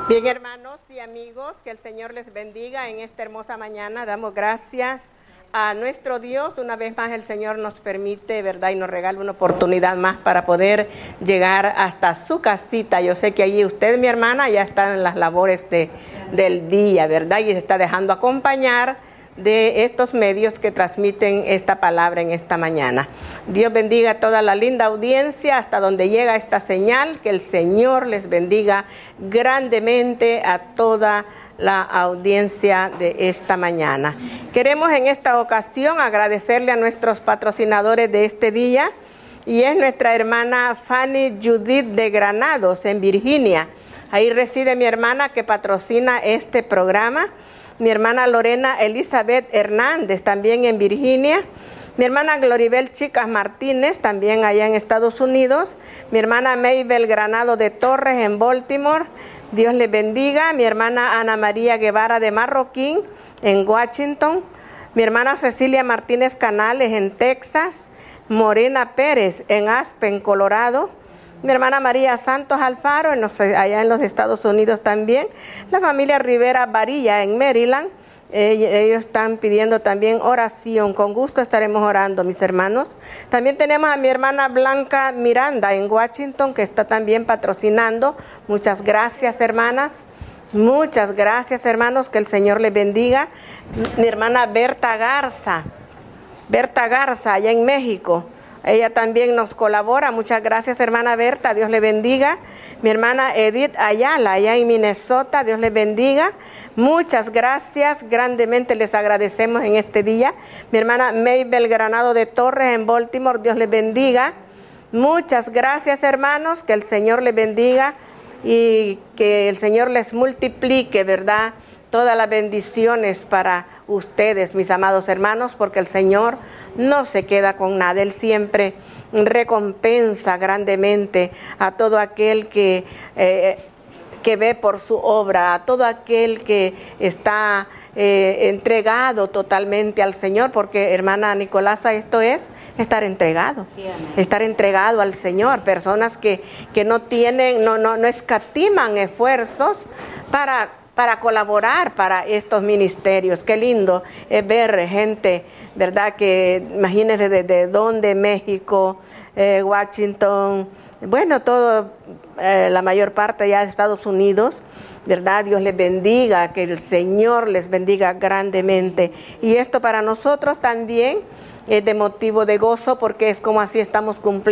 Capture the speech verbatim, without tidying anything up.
Bien, hermanos y amigos, que el Señor les bendiga en esta hermosa mañana. Damos gracias a nuestro Dios. Una vez más el Señor nos permite, ¿verdad? Y nos regala una oportunidad más para poder llegar hasta su casita. Yo sé que allí usted, mi hermana, ya está en las labores de, del día, ¿verdad? Y se está dejando acompañar de estos medios que transmiten esta palabra en esta mañana. Dios bendiga a toda la linda audiencia hasta donde llega esta señal, que el Señor les bendiga grandemente a toda la audiencia de esta mañana. Queremos en esta ocasión agradecerle a nuestros patrocinadores de este día, y es nuestra hermana Fanny Judith de Granados en Virginia. Ahí reside mi hermana que patrocina este programa. Mi hermana Lorena Elizabeth Hernández, también en Virginia. Mi hermana Gloribel Chicas Martínez, también allá en Estados Unidos. Mi hermana Maybel Granado de Torres, en Baltimore. Dios les bendiga. Mi hermana Ana María Guevara de Marroquín, en Washington. Mi hermana Cecilia Martínez Canales, en Texas. Morena Pérez, en Aspen, Colorado. Mi hermana María Santos Alfaro, en los, allá en los Estados Unidos también. La familia Rivera Varilla, en Maryland. Eh, ellos están pidiendo también oración. Con gusto estaremos orando, mis hermanos. También tenemos a mi hermana Blanca Miranda, en Washington, que está también patrocinando. Muchas gracias, hermanas. Muchas gracias, hermanos. Que el Señor les bendiga. Mi hermana Berta Garza. Berta Garza, allá en México. Ella también nos colabora. Muchas gracias, hermana Berta. Dios le bendiga. Mi hermana Edith Ayala, allá en Minnesota. Dios les bendiga. Muchas gracias. Grandemente les agradecemos en este día. Mi hermana Maybel Granado de Torres, en Baltimore. Dios les bendiga. Muchas gracias, hermanos. Que el Señor les bendiga y que el Señor les multiplique, ¿verdad?, todas las bendiciones para ustedes, mis amados hermanos, porque el Señor no se queda con nada. Él siempre recompensa grandemente a todo aquel que, eh, que ve por su obra, a todo aquel que está eh, entregado totalmente al Señor, porque, hermana Nicolasa, esto es estar entregado, sí, estar entregado al Señor. Personas que, que no tienen, no, no, no escatiman esfuerzos para para colaborar para estos ministerios. Qué lindo es ver gente, ¿verdad?, que imagínense desde dónde, México, eh, Washington, bueno, todo, eh, la mayor parte ya de Estados Unidos, ¿verdad? Dios les bendiga, que el Señor les bendiga grandemente. Y esto para nosotros también es de motivo de gozo, porque es como así estamos cumpliendo